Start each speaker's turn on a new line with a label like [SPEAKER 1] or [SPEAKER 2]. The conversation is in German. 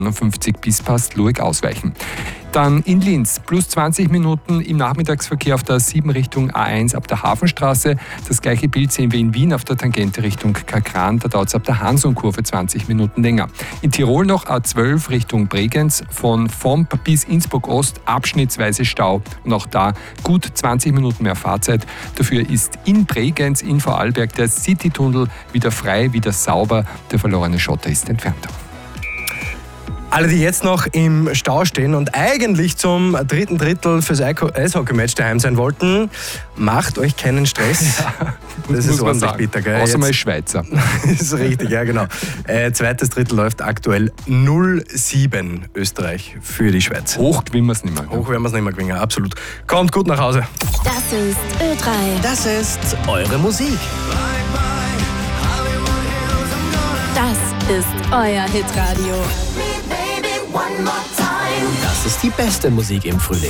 [SPEAKER 1] 50 bis passt Lueg ausweichen. Dann in Linz, plus 20 Minuten im Nachmittagsverkehr auf der 7 Richtung A1 ab der Hafenstraße. Das gleiche Bild sehen wir in Wien auf der Tangente Richtung Kakran. Da dauert es ab der Hansonkurve 20 Minuten länger. In Tirol noch A12 Richtung Bregenz, von Vomp bis Innsbruck Ost abschnittsweise Stau. Und auch da gut 20 Minuten mehr Fahrzeit. Dafür ist in Bregenz, in Vorarlberg, der Citytunnel wieder frei, wieder sauber. Der verlorene Schotter ist entfernt.
[SPEAKER 2] Alle, die jetzt noch im Stau stehen und eigentlich zum dritten Drittel fürs Eishockey-Match daheim sein wollten, macht euch keinen Stress.
[SPEAKER 1] Ja,
[SPEAKER 2] das ist ordentlich bitter, gell?
[SPEAKER 1] Außer mal Schweizer.
[SPEAKER 2] Das ist richtig, ja genau. Zweites Drittel läuft aktuell 0-7 Österreich für die Schweiz.
[SPEAKER 1] Hoch gewinnen wir es nicht mehr.
[SPEAKER 2] Hoch werden wir es nicht mehr gewinnen, absolut. Kommt gut nach Hause.
[SPEAKER 3] Das ist Ö3.
[SPEAKER 4] Das ist eure Musik.
[SPEAKER 3] Das ist euer Hitradio.
[SPEAKER 4] Das ist die beste Musik im Frühling.